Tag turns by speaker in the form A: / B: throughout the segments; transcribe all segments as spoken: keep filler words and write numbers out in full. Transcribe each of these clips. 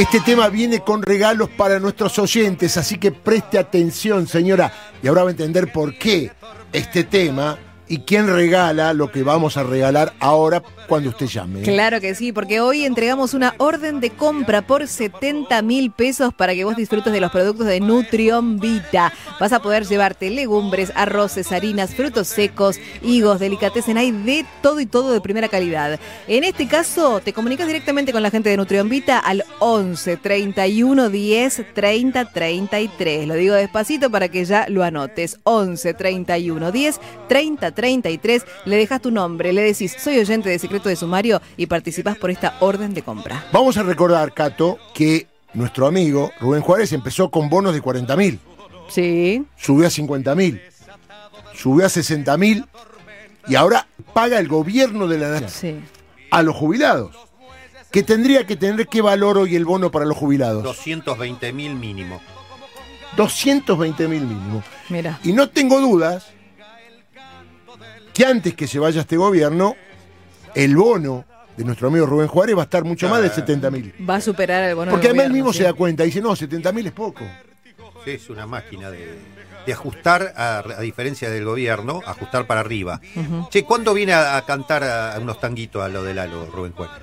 A: Este tema viene con regalos para nuestros oyentes, así que preste atención, señora, y ahora va a entender por qué este tema y quién regala lo que vamos a regalar ahora cuando usted llame.
B: Claro que sí, porque hoy entregamos una orden de compra por setenta mil pesos para que vos disfrutes de los productos de Nutrión Vita. Vas a poder llevarte legumbres, arroces, harinas, frutos secos, higos, delicatessen, hay de todo y todo de primera calidad. En este caso, te comunicas directamente con la gente de Nutrión Vita al once, treinta y uno, diez, treinta, treinta y tres. Lo digo despacito para que ya lo anotes. once, treinta y uno, diez, treinta, treinta y tres. Le dejas tu nombre, le decís, soy oyente de Secreto de Sumario y participás por esta orden de compra.
A: Vamos a recordar, Cato, que nuestro amigo Rubén Juárez empezó con bonos de cuarenta mil.
B: Sí.
A: Subió a cincuenta mil. Subió a sesenta mil. Y ahora paga el gobierno de la nación
B: Sí.
A: a los jubilados. ¿Qué tendría que tener qué valor hoy el bono para los jubilados?
C: doscientos veinte mil mínimo.
A: doscientos veinte mil mínimo.
B: Mira.
A: Y no tengo dudas que antes que se vaya este gobierno, el bono de nuestro amigo Rubén Juárez va a estar mucho más de setenta mil.
B: Va a superar el bono.
A: Porque
B: del
A: además él
B: gobierno,
A: mismo
B: sí.
A: se da cuenta, dice, no, setenta mil es poco.
C: Sí, es una máquina de, de ajustar, a, a diferencia del gobierno, ajustar para arriba. Uh-huh. Che, ¿cuándo viene a, a cantar a, a unos tanguitos a lo de Lalo, Rubén Juárez?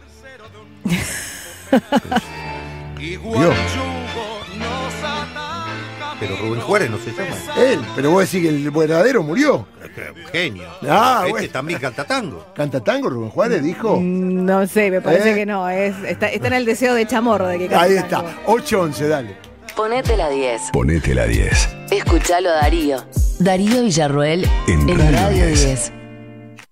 A: Dios.
C: Pero Rubén Juárez no se llama.
A: Él, pero vos decís que el verdadero murió.
C: Un genio.
A: Ah,
C: este
A: bueno.
C: también canta tango.
A: ¿Canta tango Rubén Juárez, dijo?
B: No sé, me parece
A: ¿Eh?
B: que no. Es, está, está en el deseo de Chamorro de que cante
A: Ahí
B: tango.
A: está, ocho once, dale.
D: Ponete la diez.
E: Ponete la diez.
D: Escuchalo a Darío. Darío Villarroel
E: En
D: en
E: Radio
D: Radio
E: diez.
D: diez.